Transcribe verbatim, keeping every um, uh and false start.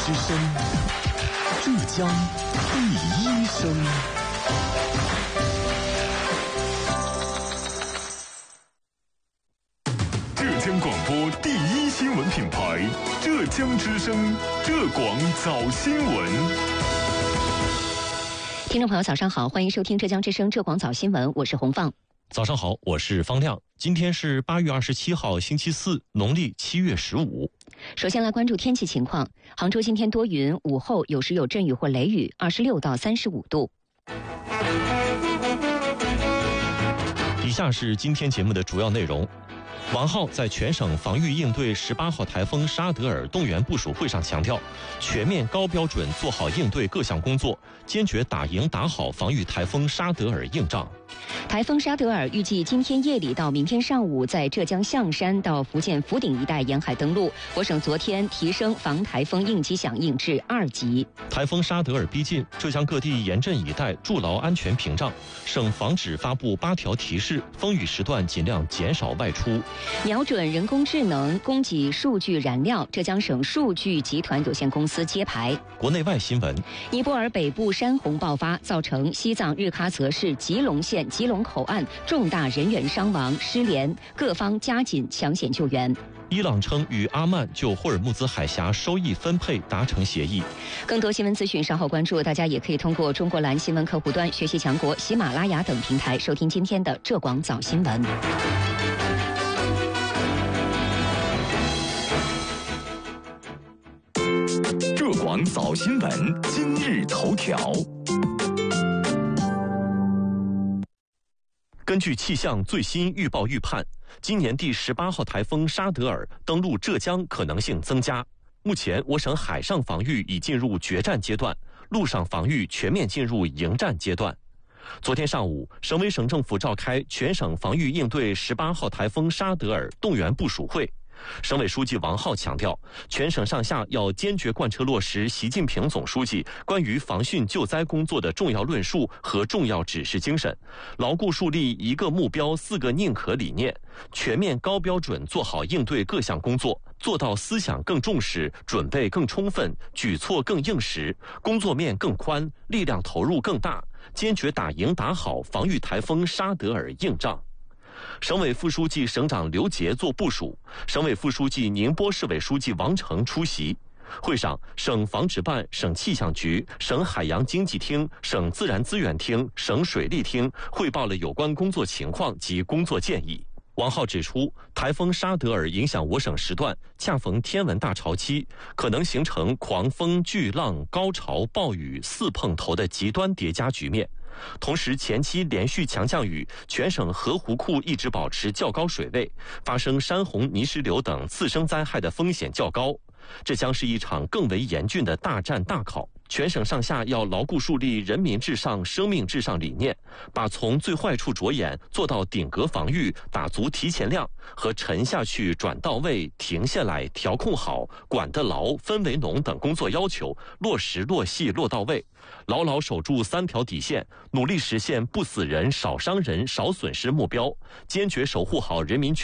之声，浙江第一声。浙江广播第一新闻品牌，浙江之声，浙广早新闻。 听众朋友，早上好，欢迎收听浙江之声浙广早新闻，我是洪放。 早上好，我是方亮。今天是八月二十七号，星期四，农历七月十五。 首先来关注天气情况。杭州今天多云，午后有时有阵雨或雷雨，二十六到三十五度。 以下是今天节目的主要内容。王浩在全省防御应对十八号台风沙德尔动员部署会上强调，全面高标准做好应对各项工作，坚决打赢打好防御台风沙德尔硬仗。 台风沙德尔预计今天夜里到明天上午在浙江象山到福建福鼎一带沿海登陆。我省昨天提升防台风应急响应至二级。 台风沙德尔逼近，浙江各地严阵以待，筑牢安全屏障。省防指发布八条提示，风雨时段尽量减少外出。 瞄准人工智能供给数据燃料，浙江省数据集团有限公司揭牌。 国内外新闻： 尼泊尔北部山洪爆发，造成西藏日喀则市吉隆县吉隆口岸重大人员伤亡失联，各方加紧抢险救援。 伊朗称与阿曼就霍尔木兹海峡收益分配达成协议。 更多新闻资讯稍后关注，大家也可以通过中国蓝新闻客户端、学习强国、喜马拉雅等平台收听今天的浙广早新闻。 浙广早新闻今日头条。 根据气象最新预报预判，今年第十八号台风沙德尔登陆浙江可能性增加。目前，我省海上防御已进入决战阶段，陆上防御全面进入迎战阶段。昨天上午，省委省政府召开全省防御应对十八号台风沙德尔动员部署会。省委书记王浩强调，全省上下要坚决贯彻落实习近平总书记关于防汛救灾工作的重要论述和重要指示精神，牢固树立一个目标四个宁可理念，全面高标准做好应对各项工作，做到思想更重视，准备更充分，举措更应时，工作面更宽，力量投入更大，坚决打赢打好防御台风沙德尔硬仗。省委副书记、省长刘杰做部署，省委副书记、宁波市委书记王成出席。会上，省防指办、省气象局、省海洋经济厅、省自然资源厅、省水利厅汇报了有关工作情况及工作建议。王浩指出，台风沙德尔影响我省时段恰逢天文大潮期，可能形成狂风、巨浪、高潮、暴雨四碰头的极端叠加局面。同时，前期连续强降雨，全省河湖库一直保持较高水位，发生山洪、泥石流等次生灾害的风险较高。这将是一场更为严峻的大战大考。全省上下要牢固树立人民至上、生命至上理念，把从最坏处着眼做到顶格防御、打足提前量和沉下去转到位、停下来调控好、管得牢、氛围浓等工作要求落实落细落到位，牢牢守住三条底线，努力实现不死人、少伤人、少损失目标，坚决守护好人民